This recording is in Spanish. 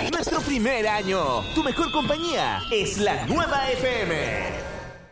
Nuestro primer año. Tu mejor compañía es la Nueva FM.